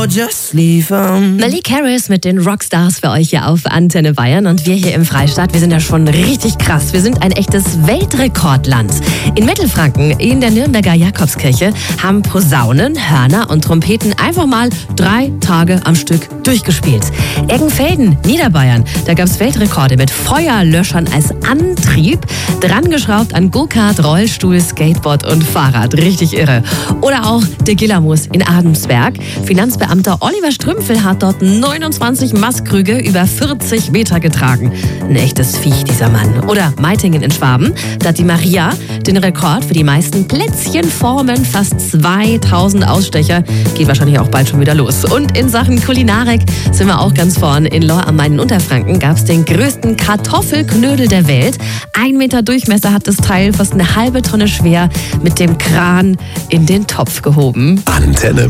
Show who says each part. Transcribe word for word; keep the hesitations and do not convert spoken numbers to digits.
Speaker 1: Just leave 'em.
Speaker 2: Malik Harris mit den Rockstars für euch hier auf Antenne Bayern. Und wir hier im Freistaat, wir sind ja schon richtig krass. Wir sind ein echtes Weltrekordland. In Mittelfranken, in der Nürnberger Jakobskirche, haben Posaunen, Hörner und Trompeten einfach mal drei Tage am Stück durchgespielt. Eggenfelden, Niederbayern, da gab es Weltrekorde mit Feuerlöschern als Antrieb, drangeschraubt an Go-Kart, Rollstuhl, Skateboard und Fahrrad. Richtig irre. Oder auch der Gillermus in Adensberg. Finanzbeamter Oliver Strümpfel hat dort neunundzwanzig Maßkrüge über vierzig Meter getragen. Ein echtes Viech, dieser Mann. Oder Meitingen in Schwaben, da hat die Maria den Rekord für die meisten Plätzchenformen, fast zweitausend Ausstecher. Geht wahrscheinlich auch bald schon wieder los. Und in Sachen Kulinarik sind wir auch ganz vorn. In Lohr am Main in Unterfranken gab es den größten Kartoffelknödel der Welt. Ein Meter Durchmesser hat das Teil, fast eine halbe Tonne schwer, mit dem Kran in den Topf gehoben.
Speaker 3: Antenne